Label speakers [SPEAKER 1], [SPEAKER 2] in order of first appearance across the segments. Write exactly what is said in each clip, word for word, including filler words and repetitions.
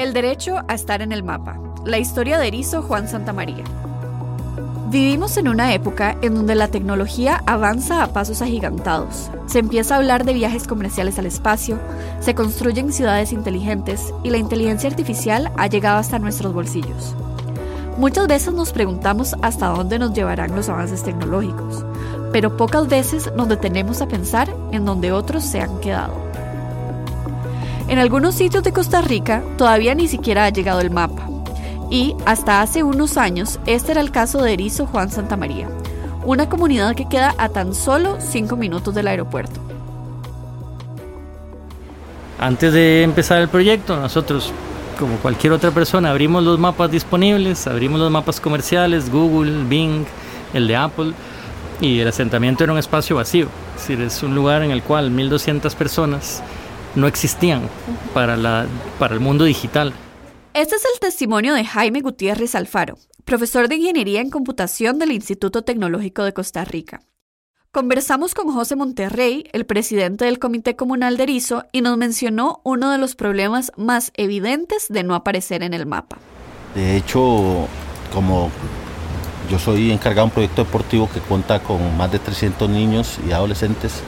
[SPEAKER 1] El derecho a estar en el mapa. La historia de Erizo Juan Santamaría. Vivimos en una época en donde la tecnología avanza a pasos agigantados. Se empieza a hablar de viajes comerciales al espacio, se construyen ciudades inteligentes y la inteligencia artificial ha llegado hasta nuestros bolsillos. Muchas veces nos preguntamos hasta dónde nos llevarán los avances tecnológicos, pero pocas veces nos detenemos a pensar en donde otros se han quedado. En algunos sitios de Costa Rica todavía ni siquiera ha llegado el mapa. Y, hasta hace unos años, este era el caso de Erizo Juan Santamaría, una comunidad que queda a tan solo cinco minutos del aeropuerto.
[SPEAKER 2] Antes de empezar el proyecto, nosotros, como cualquier otra persona, abrimos los mapas disponibles, abrimos los mapas comerciales, Google, Bing, el de Apple, y el asentamiento era un espacio vacío. Es decir, es un lugar en el cual mil doscientas personas no existían para, la, para el mundo digital.
[SPEAKER 1] Este es el testimonio de Jaime Gutiérrez Alfaro, profesor de Ingeniería en Computación del Instituto Tecnológico de Costa Rica. Conversamos con José Monterrey, el presidente del Comité Comunal de Erizo, y nos mencionó uno de los problemas más evidentes de no aparecer en el mapa.
[SPEAKER 3] De hecho, como yo soy encargado de un proyecto deportivo que cuenta con más de trescientos niños y adolescentes,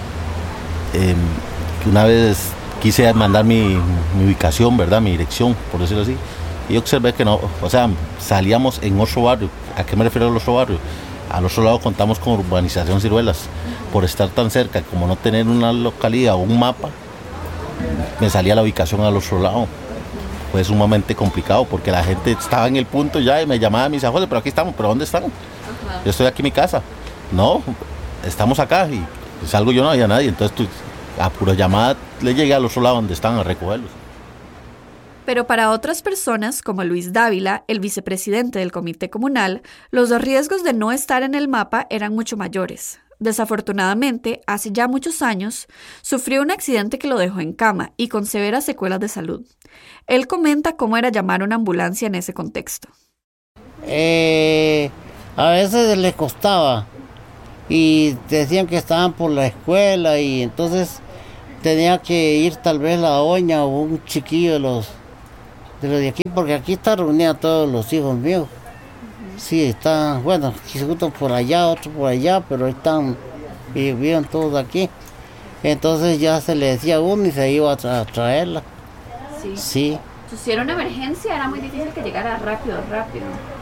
[SPEAKER 3] eh, que una vez quise mandar mi, mi ubicación, ¿verdad? Mi dirección, por decirlo así. Y observé que no, o sea, salíamos en otro barrio. ¿A qué me refiero al otro barrio? Al otro lado contamos con urbanización Ciruelas. Por estar tan cerca, como no tener una localidad o un mapa, me salía la ubicación al otro lado. Fue sumamente complicado porque la gente estaba en el punto ya y me llamaba y me decía, José, pero aquí estamos, ¿pero dónde están? Ajá. Yo estoy aquí en mi casa. No, estamos acá y salgo yo, no había nadie. Entonces tú, a pura llamada le llegué al otro lado donde están a recogerlos.
[SPEAKER 1] Pero para otras personas, como Luis Dávila, el vicepresidente del Comité Comunal, los riesgos de no estar en el mapa eran mucho mayores. Desafortunadamente, hace ya muchos años, sufrió un accidente que lo dejó en cama y con severas secuelas de salud. Él comenta cómo era llamar a una ambulancia en ese contexto.
[SPEAKER 4] Eh, a veces les costaba y decían que estaban por la escuela y entonces tenía que ir tal vez la doña o un chiquillo de los de los de aquí, porque aquí está reunida todos los hijos míos. Uh-huh. Sí, están, bueno, uno por allá, otro por allá, pero están, y viven todos aquí. Entonces ya se le decía a uno y se iba a, tra- a traerla.
[SPEAKER 1] Sí.
[SPEAKER 4] Sí.
[SPEAKER 1] Si era una emergencia, era muy difícil que llegara rápido, rápido.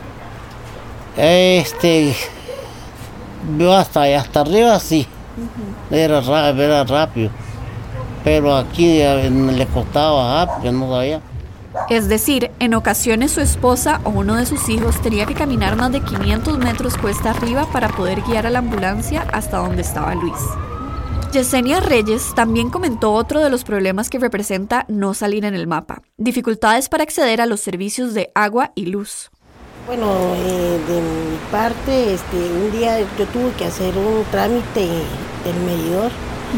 [SPEAKER 4] Este, yo hasta, hasta arriba sí, uh-huh. era, era rápido. Pero aquí le costaba bajar porque no sabía.
[SPEAKER 1] Es decir, en ocasiones su esposa o uno de sus hijos tenía que caminar más de quinientos metros cuesta arriba para poder guiar a la ambulancia hasta donde estaba Luis. Yesenia Reyes también comentó otro de los problemas que representa no salir en el mapa: dificultades para acceder a los servicios de agua y luz.
[SPEAKER 5] Bueno, eh, de mi parte, este, un día yo tuve que hacer un trámite del medidor.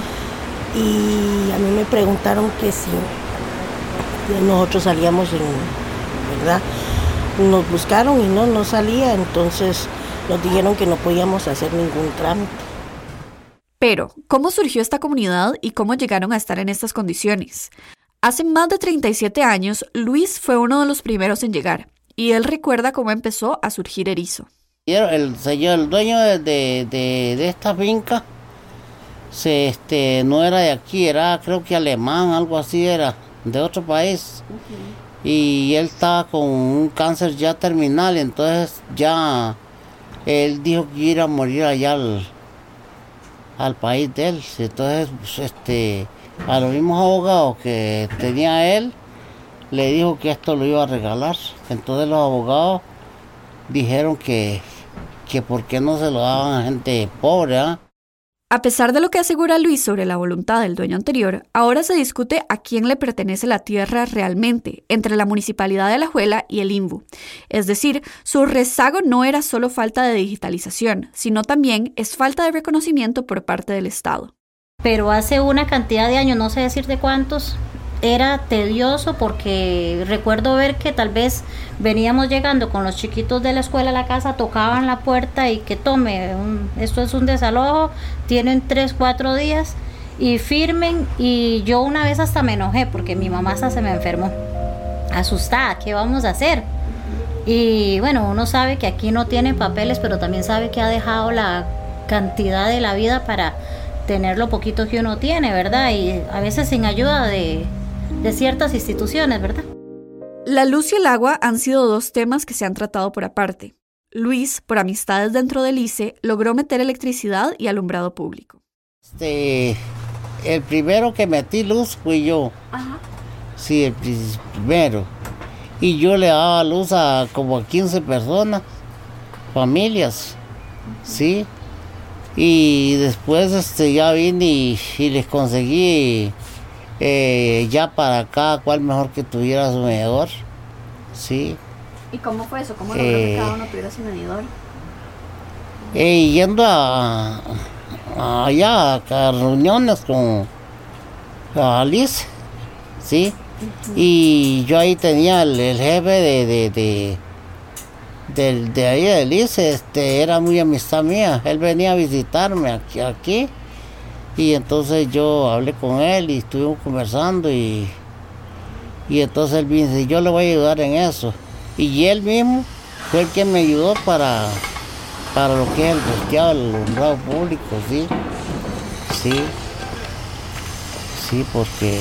[SPEAKER 5] Y a mí me preguntaron que si nosotros salíamos en, ¿verdad? Nos buscaron y no, no salía, entonces nos dijeron que no podíamos hacer ningún trámite.
[SPEAKER 1] Pero, ¿cómo surgió esta comunidad y cómo llegaron a estar en estas condiciones? Hace más de treinta y siete años, Luis fue uno de los primeros en llegar, y él recuerda cómo empezó a surgir Erizo.
[SPEAKER 4] El señor, el dueño de, de, de, de esta finca, Se, este, no era de aquí, era creo que alemán, algo así era, de otro país. Uh-huh. Y él estaba con un cáncer ya terminal, entonces ya él dijo que iba a morir allá al, al país de él. Entonces, pues, este, a los mismos abogados que tenía él, le dijo que esto lo iba a regalar. Entonces los abogados dijeron que, que por qué no se lo daban a gente pobre, ¿eh?
[SPEAKER 1] A pesar de lo que asegura Luis sobre la voluntad del dueño anterior, ahora se discute a quién le pertenece la tierra realmente, entre la Municipalidad de Alajuela y el INVU. Es decir, su rezago no era solo falta de digitalización, sino también es falta de reconocimiento por parte del Estado.
[SPEAKER 6] Pero hace una cantidad de años, no sé decir de cuántos, era tedioso porque recuerdo ver que tal vez veníamos llegando con los chiquitos de la escuela a la casa, tocaban la puerta y que tome, un, esto es un desalojo, tienen tres, cuatro días y firmen. Y yo una vez hasta me enojé porque mi mamá hasta se me enfermó asustada, ¿qué vamos a hacer? Y bueno, uno sabe que aquí no tiene papeles, pero también sabe que ha dejado la cantidad de la vida para tener lo poquito que uno tiene, ¿verdad? Y a veces sin ayuda de, de ciertas instituciones, ¿verdad?
[SPEAKER 1] La luz y el agua han sido dos temas que se han tratado por aparte. Luis, por amistades dentro del I C E, logró meter electricidad y alumbrado público.
[SPEAKER 4] Este, el primero que metí luz fui yo.
[SPEAKER 1] Ajá.
[SPEAKER 4] Sí, el primero. Y yo le daba luz a como a quince personas, familias, ¿sí? Y después este, ya vine y, y les conseguí eh, ya para cada cual mejor que tuviera su medidor, ¿sí?
[SPEAKER 1] ¿Y cómo fue eso? ¿Cómo logró
[SPEAKER 4] Eh,
[SPEAKER 1] que cada uno tuviera su medidor?
[SPEAKER 4] Eh, yendo a, a allá a reuniones con a Alice, ¿sí? Uh-huh. Y yo ahí tenía el, el jefe de de, de, de, de ahí de Alice, este, era muy amistad mía, él venía a visitarme aquí, aquí, y entonces yo hablé con él y estuvimos conversando y, y entonces él me dice, yo le voy a ayudar en eso. Y él mismo fue el que me ayudó para, para lo que es el bosqueado, el alumbrado público, sí. Sí. Sí, porque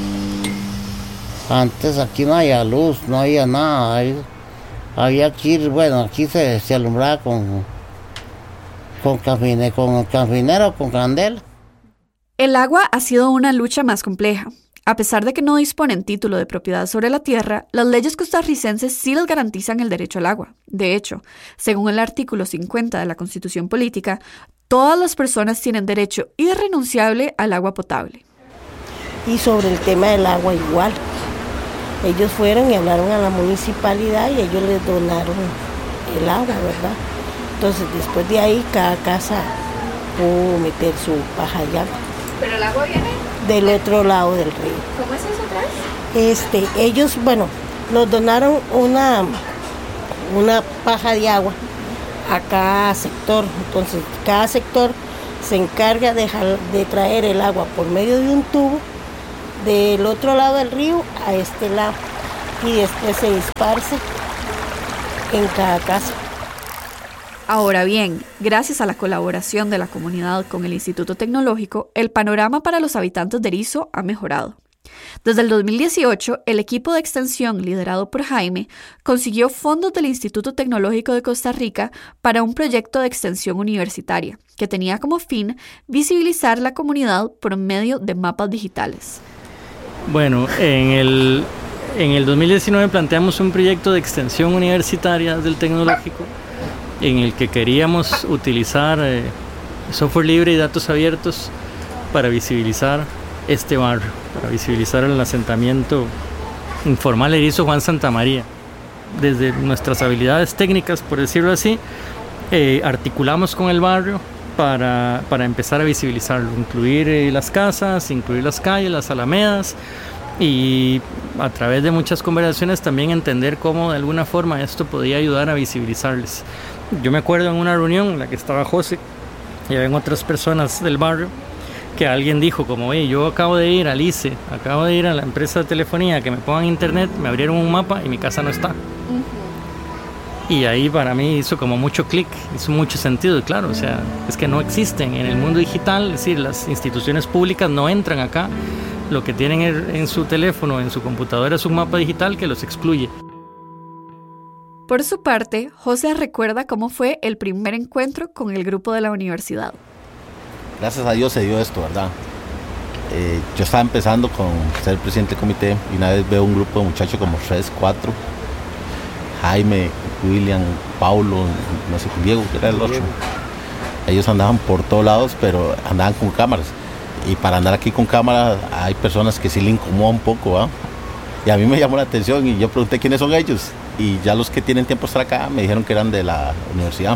[SPEAKER 4] antes aquí no había luz, no había nada. Había que ir, bueno, aquí se, se alumbraba con, con, cafine, con cafinera o con candela.
[SPEAKER 1] El agua ha sido una lucha más compleja. A pesar de que no disponen título de propiedad sobre la tierra, las leyes costarricenses sí les garantizan el derecho al agua. De hecho, según el artículo cincuenta de la Constitución Política, todas las personas tienen derecho irrenunciable al agua potable.
[SPEAKER 5] Y sobre el tema del agua igual. Ellos fueron y hablaron a la municipalidad y ellos les donaron el agua, ¿verdad? Entonces, después de ahí, cada casa pudo meter su paja de agua.
[SPEAKER 1] ¿Pero el agua viene
[SPEAKER 5] del otro lado del río?
[SPEAKER 1] ¿Cómo es eso otra vez?
[SPEAKER 5] Este, ellos, bueno, nos donaron una, una paja de agua a cada sector. Entonces, cada sector se encarga de, de traer el agua por medio de un tubo del otro lado del río a este lado y después se esparce en cada casa.
[SPEAKER 1] Ahora bien, gracias a la colaboración de la comunidad con el Instituto Tecnológico, el panorama para los habitantes de Erizo ha mejorado. Desde el dos mil dieciocho, el equipo de extensión liderado por Jaime consiguió fondos del Instituto Tecnológico de Costa Rica para un proyecto de extensión universitaria que tenía como fin visibilizar la comunidad por medio de mapas digitales.
[SPEAKER 2] Bueno, en el, en el dos mil diecinueve planteamos un proyecto de extensión universitaria del Tecnológico en el que queríamos utilizar eh, software libre y datos abiertos para visibilizar este barrio, para visibilizar el asentamiento informal Erizo Juan Santamaría. Desde nuestras habilidades técnicas, por decirlo así, eh, articulamos con el barrio para, para empezar a visibilizarlo, incluir eh, las casas, incluir las calles, las alamedas, y a través de muchas conversaciones también entender cómo de alguna forma esto podía ayudar a visibilizarles. Yo me acuerdo en una reunión en la que estaba José y había otras personas del barrio que alguien dijo como, oye, yo acabo de ir al I C E, acabo de ir a la empresa de telefonía que me pongan internet, me abrieron un mapa y mi casa no está. Uh-huh. Y ahí para mí hizo como mucho clic, hizo mucho sentido, y claro, o sea, es que no existen en el mundo digital, es decir, las instituciones públicas no entran acá, lo que tienen en su teléfono, en su computadora es un mapa digital que los excluye.
[SPEAKER 1] Por su parte, José recuerda cómo fue el primer encuentro con el grupo de la universidad.
[SPEAKER 3] Gracias a Dios se dio esto, ¿verdad? Eh, yo estaba empezando con ser presidente del comité y una vez veo un grupo de muchachos como tres, cuatro, Jaime, William, Paulo, no sé, Diego, que era el otro. Ellos andaban por todos lados, pero andaban con cámaras. Y para andar aquí con cámaras hay personas que sí le incomoda un poco, ¿verdad? Y a mí me llamó la atención y yo pregunté quiénes son ellos. Y ya los que tienen tiempo de estar acá me dijeron que eran de la universidad.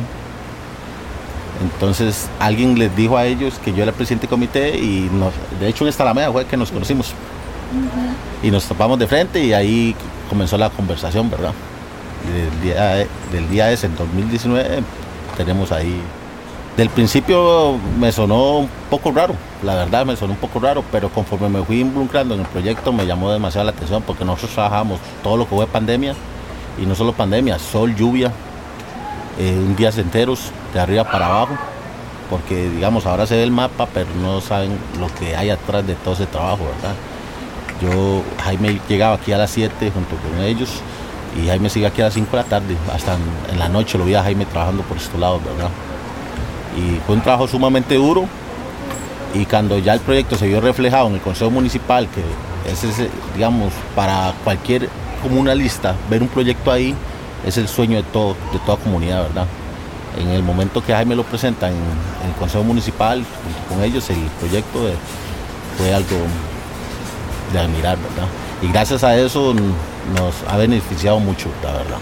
[SPEAKER 3] Entonces alguien les dijo a ellos que yo era presidente del comité y nos, de hecho en esta alameda fue que nos conocimos. Uh-huh. Y nos topamos de frente y ahí comenzó la conversación, ¿verdad? Y del día, del día ese, en dos mil diecinueve, tenemos ahí Del principio me sonó un poco raro, la verdad me sonó un poco raro, pero conforme me fui involucrando en el proyecto me llamó demasiado la atención porque nosotros trabajamos todo lo que fue pandemia y no solo pandemia, sol, lluvia, eh, un días enteros de arriba para abajo, porque digamos ahora se ve el mapa pero no saben lo que hay atrás de todo ese trabajo, ¿verdad? Yo, Jaime llegaba aquí a las siete junto con ellos y Jaime sigue aquí a las cinco de la tarde, hasta en, en la noche lo vi a Jaime trabajando por estos lados, ¿verdad? Y fue un trabajo sumamente duro y cuando ya el proyecto se vio reflejado en el Consejo Municipal, que es ese, digamos, para cualquier comunalista, ver un proyecto ahí es el sueño de, todo, de toda comunidad, ¿verdad? En el momento que Jaime lo presenta en, en el Consejo Municipal, junto con ellos, el proyecto de, fue algo de admirar, ¿verdad? Y gracias a eso nos ha beneficiado mucho, la verdad.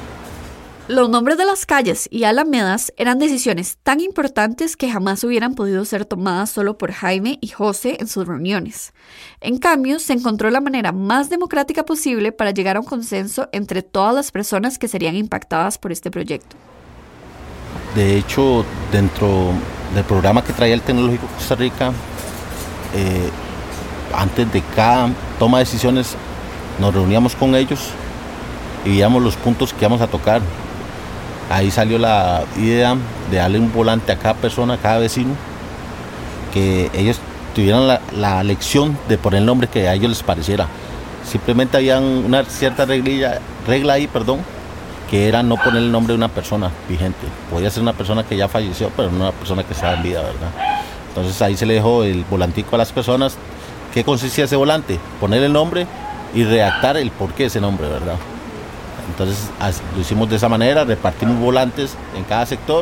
[SPEAKER 1] Los nombres de las calles y alamedas eran decisiones tan importantes que jamás hubieran podido ser tomadas solo por Jaime y José en sus reuniones. En cambio, se encontró la manera más democrática posible para llegar a un consenso entre todas las personas que serían impactadas por este proyecto.
[SPEAKER 3] De hecho, dentro del programa que traía el Tecnológico Costa Rica, eh, antes de cada toma de decisiones nos reuníamos con ellos y veíamos los puntos que íbamos a tocar. Ahí salió la idea de darle un volante a cada persona, a cada vecino, que ellos tuvieran la, la elección de poner el nombre que a ellos les pareciera. Simplemente había una cierta reglilla, regla ahí, perdón, que era no poner el nombre de una persona vigente. Podía ser una persona que ya falleció, pero no una persona que estaba en vida, ¿verdad? Entonces ahí se le dejó el volantico a las personas. ¿Qué consistía ese volante? Poner el nombre y redactar el porqué de ese nombre, ¿verdad? Entonces lo hicimos de esa manera, repartimos volantes en cada sector,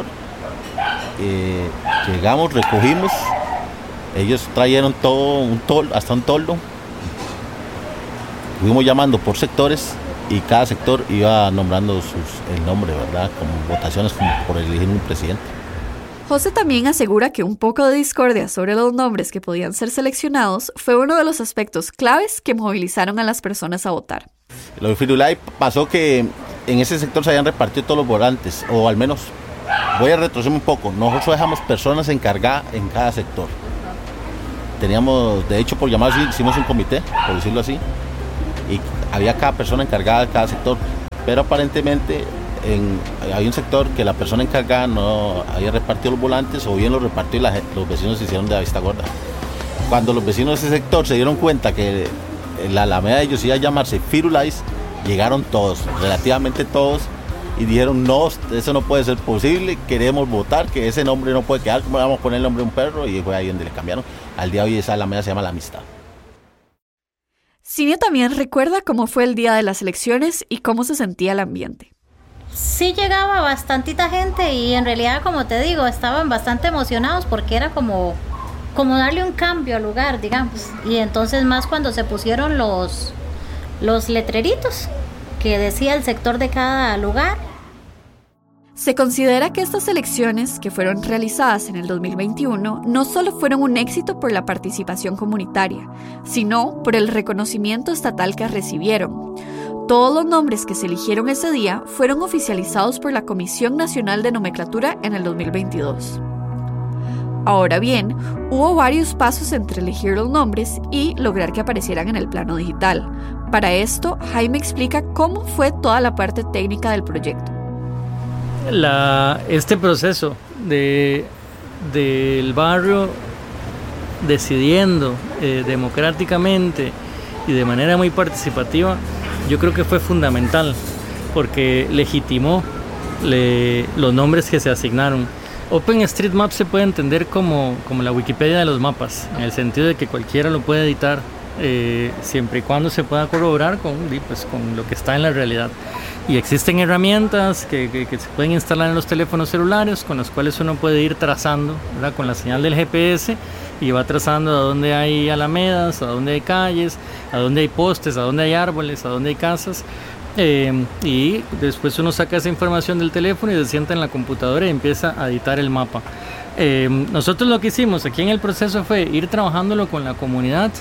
[SPEAKER 3] eh, llegamos, recogimos, ellos trajeron todo, un tol, hasta un toldo, fuimos llamando por sectores y cada sector iba nombrando sus, el nombre, ¿verdad? Como votaciones como por elegir un presidente.
[SPEAKER 1] José también asegura que un poco de discordia sobre los nombres que podían ser seleccionados fue uno de los aspectos claves que movilizaron a las personas a votar.
[SPEAKER 3] Lo de Firulai pasó que en ese sector se habían repartido todos los volantes, o al menos, voy a retroceder un poco, nosotros dejamos personas encargadas en cada sector. Teníamos, de hecho por llamarlo así, hicimos un comité, por decirlo así, y había cada persona encargada de cada sector, pero aparentemente en, había un sector que la persona encargada no había repartido los volantes, o bien los repartió y la, los vecinos se hicieron de la vista gorda. Cuando los vecinos de ese sector se dieron cuenta que la alameda de ellos iba a llamarse Firulais, llegaron todos, relativamente todos, y dijeron, no, eso no puede ser posible, queremos votar, que ese nombre no puede quedar, ¿cómo le vamos a poner el nombre de un perro? Y fue ahí donde le cambiaron. Al día de hoy esa alameda se llama La Amistad.
[SPEAKER 1] Cinia también recuerda cómo fue el día de las elecciones y cómo se sentía el ambiente.
[SPEAKER 6] Sí llegaba bastantita gente y en realidad, como te digo, estaban bastante emocionados porque era como... como darle un cambio al lugar, digamos. Y entonces más cuando se pusieron los, los letreritos que decía el sector de cada lugar.
[SPEAKER 1] Se considera que estas elecciones, que fueron realizadas en el dos mil veintiuno, no solo fueron un éxito por la participación comunitaria, sino por el reconocimiento estatal que recibieron. Todos los nombres que se eligieron ese día fueron oficializados por la Comisión Nacional de Nomenclatura en el dos mil veintidós. Ahora bien, hubo varios pasos entre elegir los nombres y lograr que aparecieran en el plano digital. Para esto, Jaime explica cómo fue toda la parte técnica del proyecto.
[SPEAKER 2] La, este proceso de, del barrio decidiendo eh, democráticamente y de manera muy participativa, yo creo que fue fundamental porque legitimó le, los nombres que se asignaron. OpenStreetMap se puede entender como, como la Wikipedia de los mapas, en el sentido de que cualquiera lo puede editar eh, siempre y cuando se pueda corroborar con, pues, con lo que está en la realidad. Y existen herramientas que, que, que se pueden instalar en los teléfonos celulares con las cuales uno puede ir trazando, ¿verdad? Con la señal del G P S, y va trazando a dónde hay alamedas, a dónde hay calles, a dónde hay postes, a dónde hay árboles, a dónde hay casas. Eh, y después uno saca esa información del teléfono y se sienta en la computadora y empieza a editar el mapa. Eh, nosotros lo que hicimos aquí en el proceso fue ir trabajándolo con la comunidad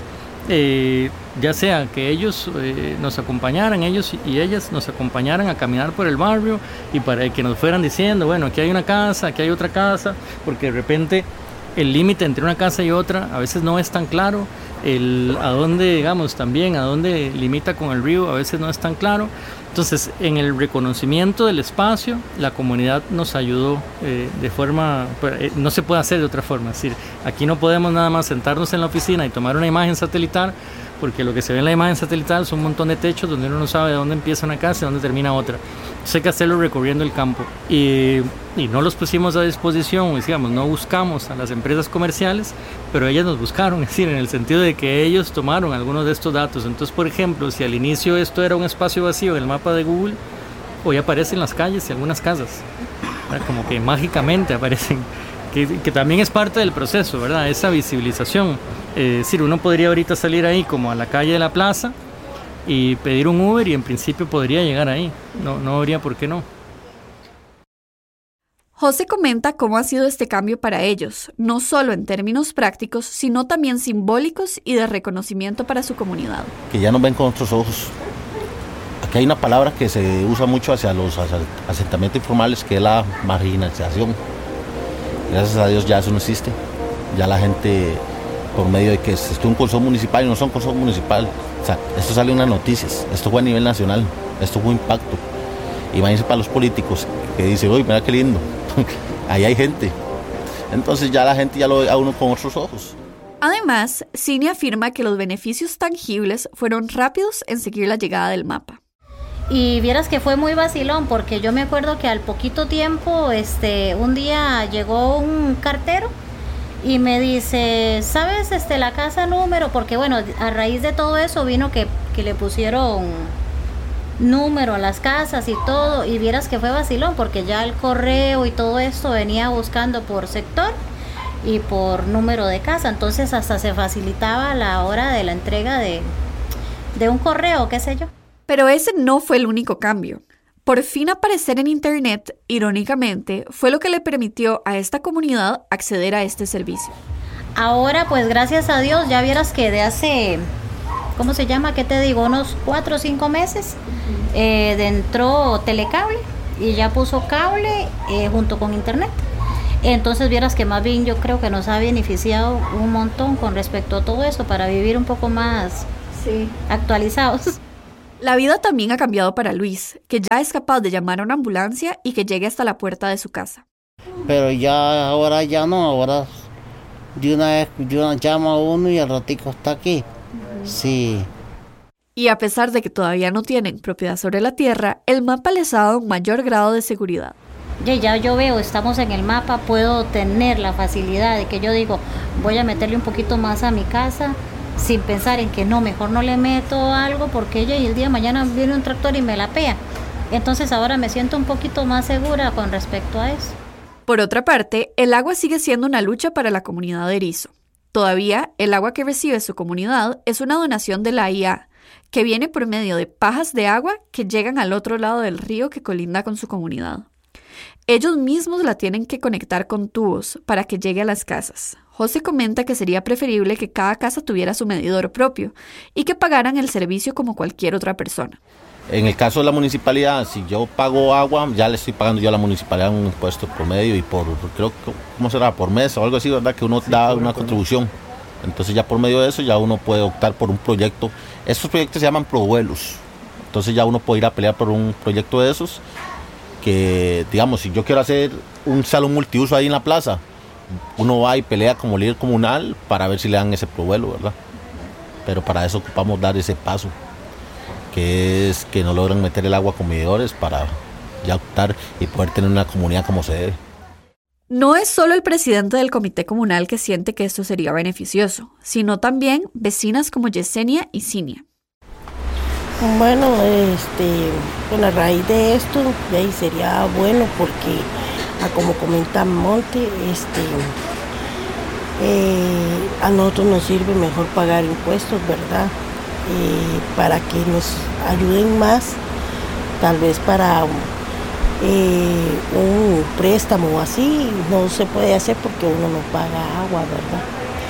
[SPEAKER 2] eh, ya sea que ellos eh, nos acompañaran, ellos y ellas nos acompañaran a caminar por el barrio y para que nos fueran diciendo, bueno, aquí hay una casa, aquí hay otra casa, porque de repente el límite entre una casa y otra a veces no es tan claro, el a dónde, digamos, también a dónde limita con el río a veces no es tan claro. Entonces, en el reconocimiento del espacio, la comunidad nos ayudó eh, de forma, eh, no se puede hacer de otra forma. Es decir, aquí no podemos nada más sentarnos en la oficina y tomar una imagen satelital, porque lo que se ve en la imagen satelital son un montón de techos donde uno no sabe de dónde empieza una casa y dónde termina otra. Entonces hay que hacerlo recorriendo el campo. Y, y no los pusimos a disposición, digamos, no buscamos a las empresas comerciales, pero ellas nos buscaron, es decir, en el sentido de que ellos tomaron algunos de estos datos. Entonces, por ejemplo, si al inicio esto era un espacio vacío en el mapa de Google, hoy aparecen las calles y algunas casas, ¿verdad? Como que mágicamente aparecen, que, que también es parte del proceso, ¿verdad? Esa visibilización. Eh, es decir, uno podría ahorita salir ahí como a la calle de la plaza y pedir un Uber y en principio podría llegar ahí, no, no habría por qué no.
[SPEAKER 1] José comenta cómo ha sido este cambio para ellos, no solo en términos prácticos, sino también simbólicos y de reconocimiento para su comunidad.
[SPEAKER 3] Que ya nos ven con otros ojos. Aquí hay una palabra que se usa mucho hacia los asentamientos informales, que es la marginalización. Gracias a Dios ya eso no existe. Ya la gente, por medio de que esto es un consejo municipal y no son consejo municipal, o sea, esto sale en las noticias, esto fue a nivel nacional, esto fue impacto. Imagínense para los políticos que dicen, uy, mira qué lindo, ahí hay gente. Entonces ya la gente ya lo ve a uno con otros ojos.
[SPEAKER 1] Además, Cine afirma que los beneficios tangibles fueron rápidos en seguir la llegada del mapa.
[SPEAKER 6] Y vieras que fue muy vacilón, porque yo me acuerdo que al poquito tiempo, este, un día llegó un cartero y me dice, ¿sabes este, la casa número? Porque bueno, a raíz de todo eso vino que, que le pusieron número a las casas y todo, y vieras que fue vacilón, porque ya el correo y todo esto venía buscando por sector y por número de casa, entonces hasta se facilitaba la hora de la entrega de, de un correo, qué sé yo.
[SPEAKER 1] Pero ese no fue el único cambio. Por fin aparecer en Internet, irónicamente, fue lo que le permitió a esta comunidad acceder a este servicio.
[SPEAKER 6] Ahora, pues gracias a Dios, ya vieras que de hace, ¿cómo se llama? ¿Qué te digo? Unos cuatro o cinco meses, eh, entró Telecable y ya puso cable eh, junto con Internet. Entonces vieras que más bien yo creo que nos ha beneficiado un montón con respecto a todo eso para vivir un poco más sí. actualizados.
[SPEAKER 1] La vida también ha cambiado para Luis, que ya es capaz de llamar a una ambulancia y que llegue hasta la puerta de su casa.
[SPEAKER 4] Pero ya ahora ya no, ahora de una vez de una llama a uno y al ratico está aquí. Uh-huh. Sí.
[SPEAKER 1] Y a pesar de que todavía no tienen propiedad sobre la tierra, el mapa les ha dado un mayor grado de seguridad.
[SPEAKER 6] Ya, ya yo veo, estamos en el mapa, puedo tener la facilidad de que yo digo, voy a meterle un poquito más a mi casa, sin pensar en que no, mejor no le meto algo porque ella y el día de mañana viene un tractor y me la pea. Entonces ahora me siento un poquito más segura con respecto a eso.
[SPEAKER 1] Por otra parte, el agua sigue siendo una lucha para la comunidad de Erizo. Todavía, el agua que recibe su comunidad es una donación de la I A, que viene por medio de pajas de agua que llegan al otro lado del río que colinda con su comunidad. Ellos mismos la tienen que conectar con tubos para que llegue a las casas. José comenta que sería preferible que cada casa tuviera su medidor propio y que pagaran el servicio como cualquier otra persona.
[SPEAKER 3] En el caso de la municipalidad, si yo pago agua, ya le estoy pagando yo a la municipalidad un impuesto promedio y por, creo que, ¿cómo será? Por mes o algo así, ¿verdad? Que uno sí, da una contribución. Entonces ya por medio de eso ya uno puede optar por un proyecto. Estos proyectos se llaman provuelos. Entonces ya uno puede ir a pelear por un proyecto de esos. Que, digamos, si yo quiero hacer un salón multiuso ahí en la plaza, uno va y pelea como líder comunal para ver si le dan ese provuelo, ¿verdad? Pero para eso ocupamos dar ese paso, que es que no logran meter el agua con medidores para ya optar y poder tener una comunidad como se debe.
[SPEAKER 1] No es solo el presidente del comité comunal que siente que esto sería beneficioso, sino también vecinas como Yesenia y Cinia.
[SPEAKER 5] Bueno, este, bueno, a raíz de esto, de ahí sería bueno porque, a como comenta Monte, este, eh, a nosotros nos sirve mejor pagar impuestos, ¿verdad? Eh, para que nos ayuden más, tal vez para eh, un préstamo o así, no se puede hacer porque uno no paga agua, ¿verdad?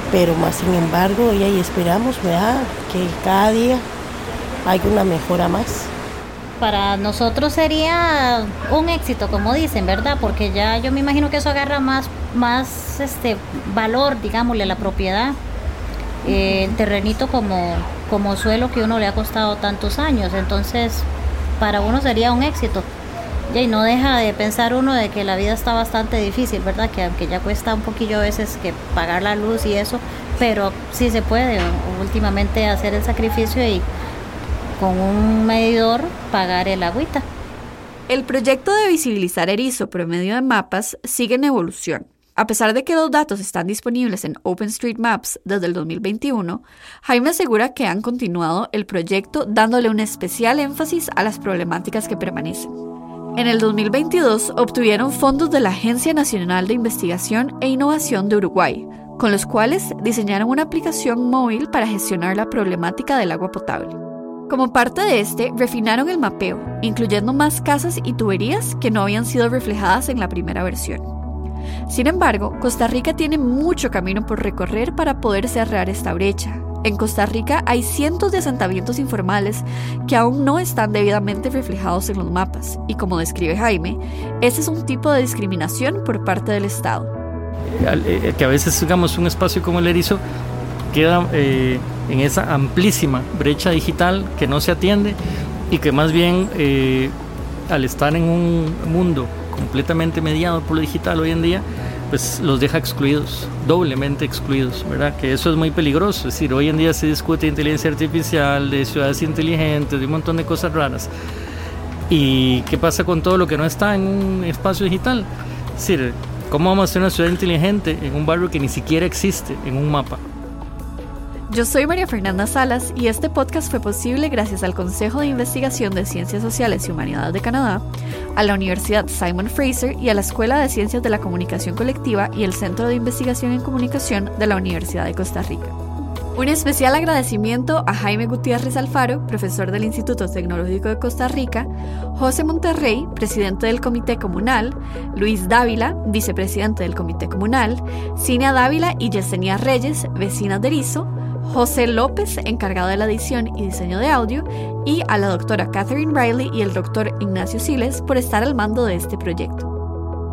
[SPEAKER 5] pero más sin embargo, y ahí esperamos, ¿verdad?, que cada día haya una mejora más.
[SPEAKER 6] Para nosotros sería un éxito, como dicen, ¿verdad? Porque ya yo me imagino que eso agarra más, más este valor, digámosle, la propiedad, eh, el terrenito como, como suelo que uno le ha costado tantos años. Entonces, para uno sería un éxito. Y no deja de pensar uno de que la vida está bastante difícil, ¿verdad? Que aunque ya cuesta un poquillo a veces que pagar la luz y eso, pero sí se puede últimamente hacer el sacrificio y con un medidor pagar el agüita.
[SPEAKER 1] El proyecto de visibilizar erizo por medio de mapas sigue en evolución. A pesar de que los datos están disponibles en OpenStreetMaps desde el dos mil veintiuno, Jaime asegura que han continuado el proyecto dándole un especial énfasis a las problemáticas que permanecen. En el dos mil veintidós obtuvieron fondos de la Agencia Nacional de Investigación e Innovación de Uruguay, con los cuales diseñaron una aplicación móvil para gestionar la problemática del agua potable. Como parte de este, refinaron el mapeo, incluyendo más casas y tuberías que no habían sido reflejadas en la primera versión. Sin embargo, Costa Rica tiene mucho camino por recorrer para poder cerrar esta brecha. En Costa Rica hay cientos de asentamientos informales que aún no están debidamente reflejados en los mapas, y como describe Jaime, ese es un tipo de discriminación por parte del Estado.
[SPEAKER 2] Que a veces, digamos, un espacio como el erizo queda eh, en esa amplísima brecha digital que no se atiende y que más bien eh, al estar en un mundo completamente mediado por lo digital hoy en día, pues los deja excluidos, doblemente excluidos, ¿verdad? Que eso es muy peligroso. Es decir, hoy en día se discute de inteligencia artificial, de ciudades inteligentes, de un montón de cosas raras. ¿Y qué pasa con todo lo que no está en un espacio digital? Es decir, ¿cómo vamos a hacer una ciudad inteligente en un barrio que ni siquiera existe en un mapa?
[SPEAKER 1] Yo soy María Fernanda Salas y este podcast fue posible gracias al Consejo de Investigación de Ciencias Sociales y Humanidades de Canadá, a la Universidad Simon Fraser y a la Escuela de Ciencias de la Comunicación Colectiva y el Centro de Investigación en Comunicación de la Universidad de Costa Rica. Un especial agradecimiento a Jaime Gutiérrez Alfaro, profesor del Instituto Tecnológico de Costa Rica, José Monterrey, presidente del Comité Comunal, Luis Dávila, vicepresidente del Comité Comunal, Cinia Dávila y Yesenia Reyes, vecinas de Erizo, José López, encargado de la edición y diseño de audio, y a la doctora Catherine Riley y el doctor Ignacio Siles por estar al mando de este proyecto.